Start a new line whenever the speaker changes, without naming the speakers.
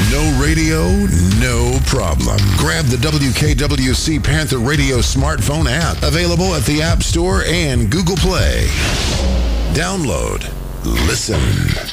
No radio, no problem. Grab the WKWC Panther Radio smartphone app, available at the App Store and Google Play. Download, listen.